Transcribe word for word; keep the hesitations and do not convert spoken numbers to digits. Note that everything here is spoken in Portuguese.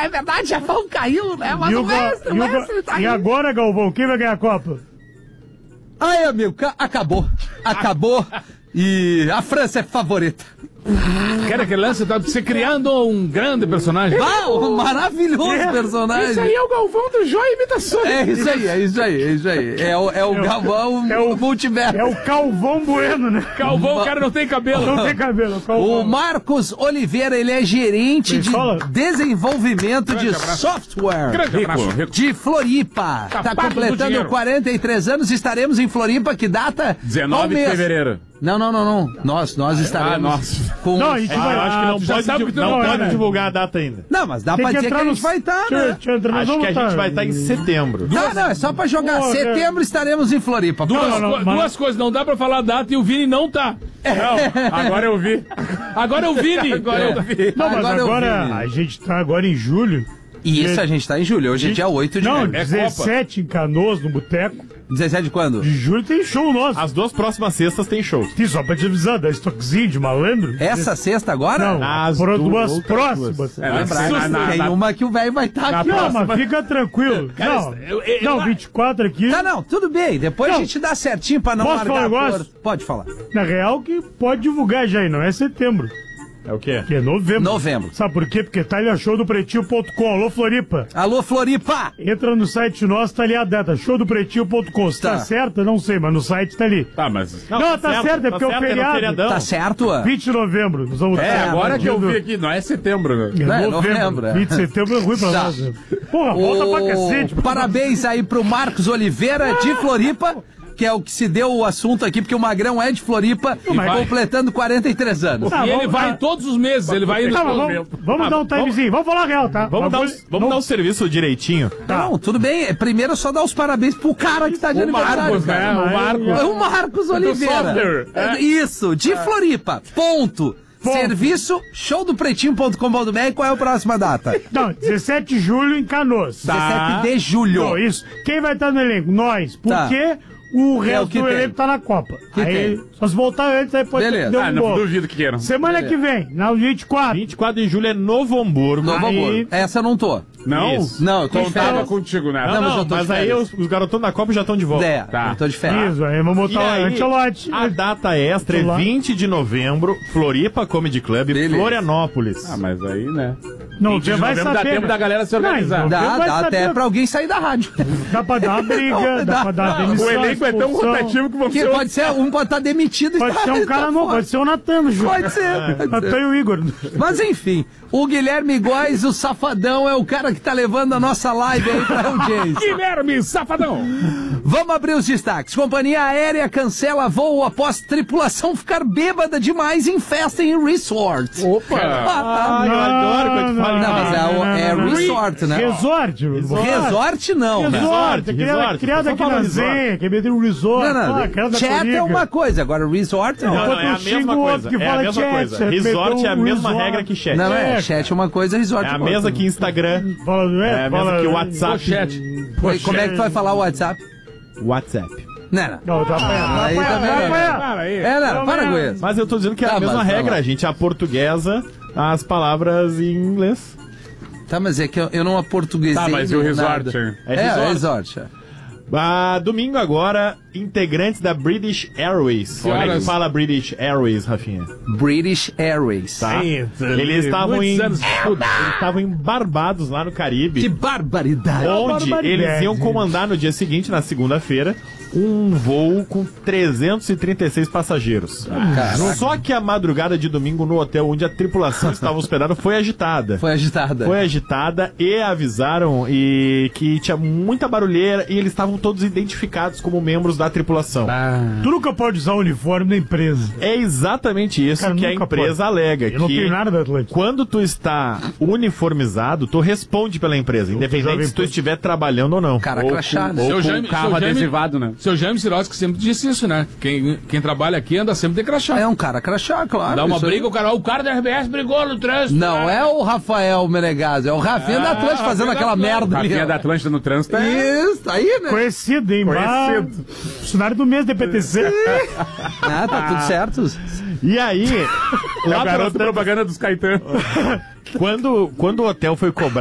é verdade, Jefão caiu, né? Mas E, o o Ga- Wesley, e, o o Ga- Wesley tá e aí. agora, Galvão, quem vai ganhar a Copa? Ai, amigo, ca- acabou. Acabou. E a França é favorita. Quer aquele lance? Tá você criando um grande personagem. Ah, um maravilhoso personagem. Isso aí é o Galvão do Jó e Imitações. É isso aí, é isso aí, é isso aí. É o, é o Galvão é o- multiverso. É o Calvão Bueno, né? Calvão, o cara não tem cabelo. Não tem cabelo, é o Calvão. O Marcos Oliveira, ele é gerente Me de fala. desenvolvimento de software Grande abraço. de Floripa. Tá Tapado do completando dinheiro. quarenta e três anos, estaremos em Floripa, que data? Qual dezenove de mês? fevereiro. Não, não, não, não. Nós, nós estaremos Ah, nós. com... Não, a gente Ah, vai... eu acho que não tu já pode, sabe di- que tu não não pode tá, né? divulgar a data ainda. Não, mas dá Tem pra que dizer que entrar a no... gente vai estar, Deixa eu- né? deixa eu entrar, nós Acho que vamos a gente estar. vai estar em setembro. Não, não, é só pra jogar. Pô, Setembro estaremos em Floripa. Duas, Não, não, co- mas- duas coisas, não dá pra falar a data e o Vini não tá. Não, agora eu vi. Agora eu vi, agora eu vi. Não, mas Agora eu agora vi. a gente tá agora em julho. E isso a gente tá em julho. Hoje é dia oito de Não, julho. dezessete em Canoas, no Boteco. dezessete de quando? De julho tem show nosso. As duas próximas sextas tem show. Tem só pra te avisar, da estoquezinho de malandro. Essa sexta agora? Não, As foram duas duas outras próximas. É, na- na- na- Tem na- uma que o velho vai estar aqui. Não, ó. mas fica tranquilo. Cara, não, eu- eu- não, eu- vinte e quatro aqui. Tá, não, tudo bem. Depois Não. a gente dá certinho pra não Posso largar falar um a negócio? cor. Pode falar. Na real que pode divulgar já aí, não é setembro. É o quê? Que é novembro. Novembro. Sabe por quê? Porque tá ali a show do pretinho ponto com. Alô, Floripa. Alô, Floripa! Entra no site nosso, tá ali a data, show do pretinho ponto com. Se tá. Tá. certo, não sei, mas no site tá ali. Tá, mas... Não, tá certo, é porque é o no feriado. feriadão. Tá certo? ó? vinte de novembro. Nós vamos É, ter agora no que eu dia vi do- aqui, não é setembro, né? É Não, é novembro. novembro, é. vinte de setembro é ruim pra Tá. nós. né? Porra, volta pra O... cacete. Parabéns aí pro Marcos Oliveira de Floripa, que é o que se deu o assunto aqui, porque o Magrão é de Floripa, vai. completando quarenta e três anos. Tá, E ele vamos- vai tá. todos os meses, ele vai indo Tá, mas todo vamos, tempo. vamos Ah, dar um timezinho. Vamos falar real, tá? Vamos, dar, o- Bagulho- vamos não- dar o serviço direitinho. Tá. Não, tudo bem. Primeiro só dar os parabéns pro cara que tá de O aniversário. Marcos, né? cara. O Marcos. O Marcos Oliveira. software, é. Isso, de Floripa. Ponto. Ponto. Serviço show do pretinho ponto com ponto b r. Qual é a próxima data? Não, dezessete de julho em Canoas. dezessete de julho. Não, isso. Quem vai estar no elenco? Nós. Tá. Porque o resto que do tem. elenco tá na Copa. Que aí, tem. só se voltar antes, aí pode Beleza. ter um Ah, não gol. duvido que queiram. Semana que vem, na vinte e quatro. vinte e quatro de julho é Novo Hamburgo. Novo Aí- Hamburgo. Essa eu não tô. Não? Isso. Não, eu tô de Contava férias. contigo, né? Não, Não, mas não, eu tô de mas aí férias. os, os garotões da Copa já estão de volta. É, Tá. eu tô de férias. Isso, aí vamos E botar o aí, Antelote. a data extra é Antelote. vinte de novembro, Floripa Comedy Club, Beleza. Florianópolis. Ah, mas aí, né? Não, vinte de você vai novembro saber. dá tempo né? da galera se organizar. Não, Dá, vai dá saber. até pra alguém sair da rádio. Dá pra dar uma briga, dá pra dar demissão. O elenco é tão expulsão. rotativo que vão Que ser... pode ser, um pode estar demitido e Pode tá- ser um tá cara novo, fora. pode ser o Natan, Ju. Pode ser. pode ser. Natan e o Igor. Mas enfim, o Guilherme Góes, o safadão, é o cara que tá levando a nossa live aí pra audiência. Guilherme, safadão! Vamos abrir os destaques. Companhia aérea cancela voo após tripulação ficar bêbada demais em festa em resort. Opa! Ah, eu adoro quando tu fala Não, mas é, o- é não, não. resort, né? Resort. Resort não, né? Resort, é criado, resort. criado Só aqui fala na resort. Zenha, que é meio um resort. Não, não, ah, criado na chat Coriga. é uma coisa, agora resort não. Não, não, é a Enquanto mesma xinga o outro coisa. que É a fala mesma chat, coisa. você Resort pegou é a um mesma resort. regra que chat. Não, é, É. chat é uma coisa, resort É é a outra. mesma que Instagram. Fala, não É a fala, mesma que o WhatsApp. Pochete. Como é que tu vai falar o WhatsApp? WhatsApp. Não, não. Não, tá apanhando. Aí Vai também apanhar, vai não. apanhar. Para aí. É, não, para com isso. Mas eu tô dizendo que é Tá, a mesma mas vai regra, lá. gente. A portuguesa, as palavras em inglês. Tá, mas é que eu, eu não aportuguesei Tá, mas e o resort? nada. É É, resort. é resort. é. Ah, domingo agora, integrantes da British Airways. Como é que horas? fala British Airways, Rafinha? British Airways. Tá? Eles estavam em, eles estavam em Barbados, lá no Caribe. Que barbaridade. Onde barbaridade, eles iam gente. comandar no dia seguinte, na segunda-feira, um voo com trezentos e trinta e seis passageiros. Caraca. Só que a madrugada de domingo no hotel onde a tripulação estava hospedada foi agitada. Foi agitada. Foi agitada e avisaram e que tinha muita barulheira e eles estavam todos identificados como membros da tripulação. Tu nunca pode usar o uniforme da empresa. É exatamente isso Cara, que a nunca empresa pode. alega. Eu não que tenho nada da Atlântica. quando tu está uniformizado, tu responde pela empresa, independente Jovem se tu Pan. estiver trabalhando ou não. Cara ou crachá, com- né? ou Seu com Jaime- o carro seu Jaime- adesivado, né? Seu Jaime Sirotsky sempre disse isso, né? Quem, quem trabalha aqui anda sempre de crachá. É um cara crachá, claro. Dá uma isso aí. briga, o cara, ó, o cara da R B S brigou no trânsito. Não é o Rafael Menegazzi, é o Rafinha da Atlântica fazendo Rafinha aquela da merda ali. Rafinha ó. da Atlântida no trânsito. Isso, tá aí, né? Conhecido, hein? Conhecido. Mas- Funcionário do mês da P T C. Ah, tá tudo certo. E aí, É lá o garoto pelas tantas- propaganda dos Caetano. quando, quando o hotel foi cobrado